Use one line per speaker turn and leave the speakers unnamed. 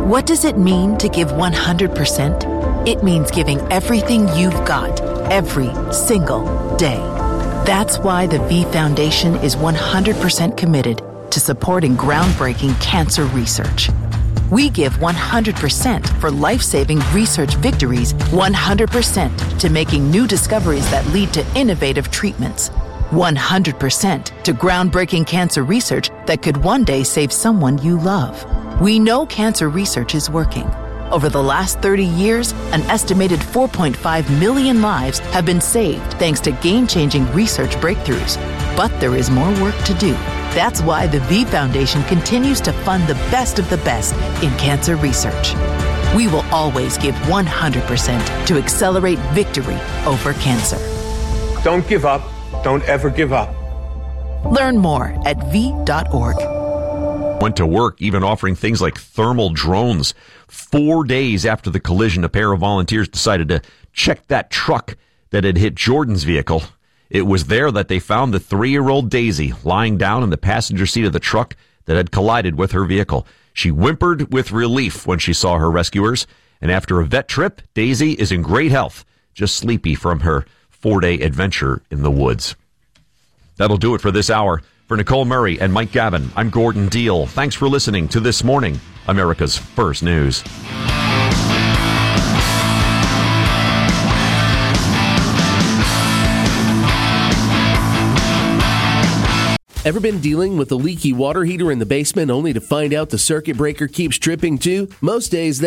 What does it mean to give 100%? It means giving everything you've got, every single day. That's why the V Foundation is 100% committed to supporting groundbreaking cancer research. We give 100% for life-saving research victories, 100% to making new discoveries that lead to innovative treatments, 100% to groundbreaking cancer research that could one day save someone you love. We know cancer research is working. Over the last 30 years, an estimated 4.5 million lives have been saved thanks to game-changing research breakthroughs. But there is more work to do. That's why the V Foundation continues to fund the best of the best in cancer research. We will always give 100% to accelerate victory over cancer.
Don't give up. Don't ever give up.
Learn more at v.org.
Went to work, even offering things like thermal drones. 4 days after the collision, a pair of volunteers decided to check that truck that had hit Jordan's vehicle. It was there that they found the 3-year-old Daisy lying down in the passenger seat of the truck that had collided with her vehicle. She whimpered with relief when she saw her rescuers, and after a vet trip, Daisy is in great health, just sleepy from her 4-day adventure in the woods. That'll do it for this hour. For Nicole Murray and Mike Gavin, I'm Gordon Deal. Thanks for listening to This Morning, America's First News.
Ever been dealing with a leaky water heater in the basement only to find out the circuit breaker keeps tripping too? Most days